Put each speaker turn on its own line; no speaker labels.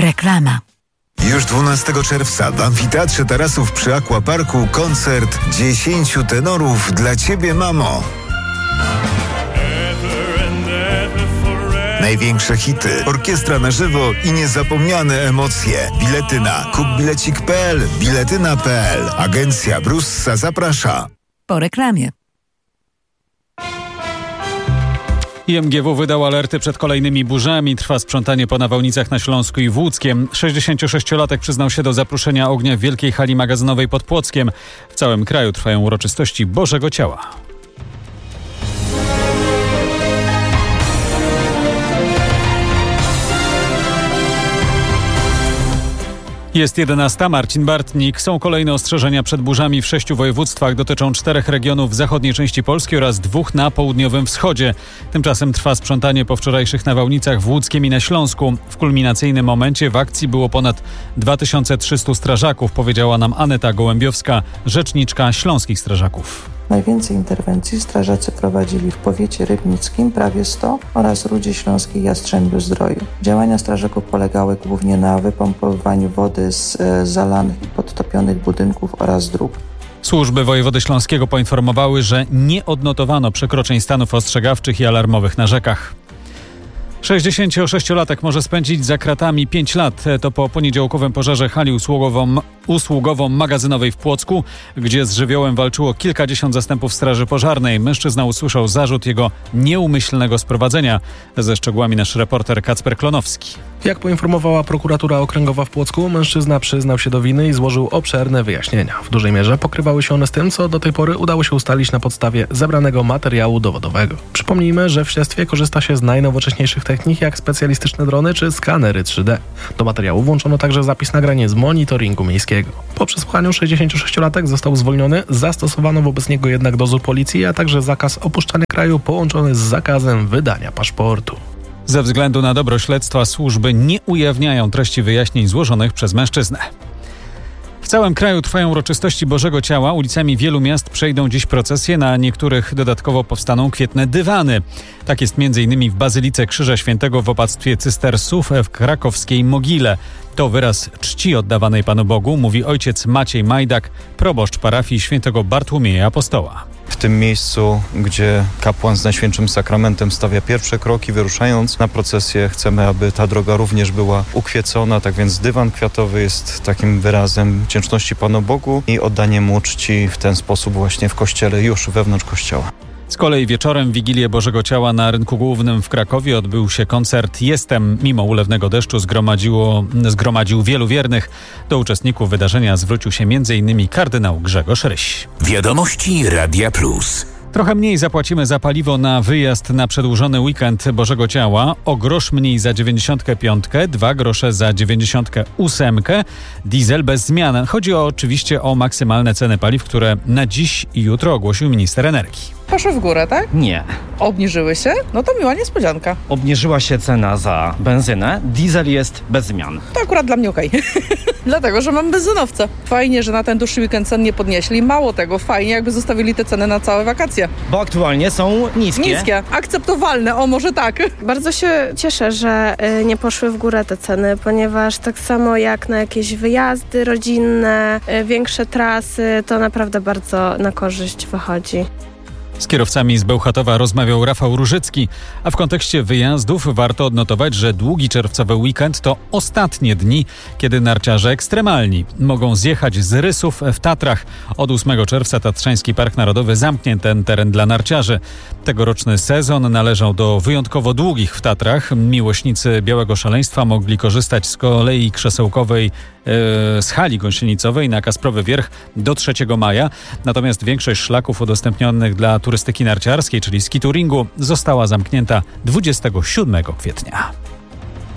Reklama.
Już 12 czerwca w Amfiteatrze Tarasów przy Aquaparku koncert 10 tenorów dla Ciebie, mamo. Największe hity, orkiestra na żywo i niezapomniane emocje. Bilety na kupbilecik.pl, biletyna.pl. Agencja Brussa zaprasza.
Po reklamie.
IMGW wydał alerty przed kolejnymi burzami. Trwa sprzątanie po nawałnicach na Śląsku i w Łódzkiem. 66-latek przyznał się do zapruszenia ognia w wielkiej hali magazynowej pod Płockiem. W całym kraju trwają uroczystości Bożego Ciała. Jest 11. Marcin Bartnik. Są kolejne ostrzeżenia przed burzami w 6 województwach. Dotyczą 4 regionów w zachodniej części Polski oraz 2 na południowym wschodzie. Tymczasem trwa sprzątanie po wczorajszych nawałnicach w Łódzkiem i na Śląsku. W kulminacyjnym momencie w akcji było ponad 2300 strażaków, powiedziała nam Aneta Gołębiowska, rzeczniczka śląskich strażaków.
Najwięcej interwencji strażacy prowadzili w powiecie rybnickim, prawie 100, oraz Rudzie Śląskiej, Jastrzębiu-Zdroju. Działania strażaków polegały głównie na wypompowywaniu wody z zalanych i podtopionych budynków oraz dróg.
Służby wojewody śląskiego poinformowały, że nie odnotowano przekroczeń stanów ostrzegawczych i alarmowych na rzekach. 66-latek może spędzić za kratami 5 lat. To po poniedziałkowym pożarze hali usługowo-magazynowej w Płocku, gdzie z żywiołem walczyło kilkadziesiąt zastępów straży pożarnej. Mężczyzna usłyszał zarzut jego nieumyślnego sprowadzenia. Ze szczegółami nasz reporter Kacper Klonowski.
Jak poinformowała prokuratura okręgowa w Płocku, mężczyzna przyznał się do winy i złożył obszerne wyjaśnienia. W dużej mierze pokrywały się one z tym, co do tej pory udało się ustalić na podstawie zebranego materiału dowodowego. Przypomnijmy, że w śledztwie korzysta się z najnowocześniejszych technik, jak specjalistyczne drony czy skanery 3D. Do materiału włączono także zapis nagrania z monitoringu miejskiego. Po przesłuchaniu 66-latek został zwolniony, zastosowano wobec niego jednak dozór policji, a także zakaz opuszczania kraju połączony z zakazem wydania paszportu.
Ze względu na dobro śledztwa służby nie ujawniają treści wyjaśnień złożonych przez mężczyznę. W całym kraju trwają uroczystości Bożego Ciała. Ulicami wielu miast przejdą dziś procesje, na niektórych dodatkowo powstaną kwietne dywany. Tak jest m.in. w Bazylice Krzyża Świętego w opactwie cystersów w krakowskiej Mogile. To wyraz czci oddawanej Panu Bogu, mówi ojciec Maciej Majdak, proboszcz parafii świętego Bartłomieja Apostoła.
W tym miejscu, gdzie kapłan z Najświętszym Sakramentem stawia pierwsze kroki, wyruszając na procesję, chcemy, aby ta droga również była ukwiecona. Tak więc dywan kwiatowy jest takim wyrazem wdzięczności Panu Bogu i oddaniem mu czci w ten sposób właśnie w kościele, już wewnątrz kościoła.
Z kolei wieczorem w Wigilię Bożego Ciała na Rynku Głównym w Krakowie odbył się koncert Jestem. Mimo ulewnego deszczu zgromadził wielu wiernych. Do uczestników wydarzenia zwrócił się m.in. kardynał Grzegorz Ryś.
Wiadomości Radia Plus.
Trochę mniej zapłacimy za paliwo na wyjazd na przedłużony weekend Bożego Ciała. O grosz mniej za 95, 2 grosze za 98. Diesel bez zmian. Chodzi oczywiście o maksymalne ceny paliw, które na dziś i jutro ogłosił minister energii.
Poszły w górę, tak?
Nie.
Obniżyły się? No to miła niespodzianka.
Obniżyła się cena za benzynę, diesel jest bez zmian.
To akurat dla mnie okej. Dlatego, że mam benzynowca. Fajnie, że na ten dłuższy weekend cen nie podnieśli. Mało tego, fajnie jakby zostawili te ceny na całe wakacje.
Bo aktualnie są niskie.
Niskie, akceptowalne, o może tak.
Bardzo się cieszę, że nie poszły w górę te ceny, ponieważ tak samo jak na jakieś wyjazdy rodzinne, większe trasy, to naprawdę bardzo na korzyść wychodzi.
Z kierowcami z Bełchatowa rozmawiał Rafał Różycki, a w kontekście wyjazdów warto odnotować, że długi czerwcowy weekend to ostatnie dni, kiedy narciarze ekstremalni mogą zjechać z rysów w Tatrach. Od 8 czerwca Tatrzański Park Narodowy zamknie ten teren dla narciarzy. Tegoroczny sezon należał do wyjątkowo długich w Tatrach. Miłośnicy białego szaleństwa mogli korzystać z kolei krzesełkowej z hali gąsienicowej na Kasprowy Wierch do 3 maja. Natomiast większość szlaków udostępnionych dla turystyki narciarskiej, czyli skitouringu, została zamknięta 27 kwietnia.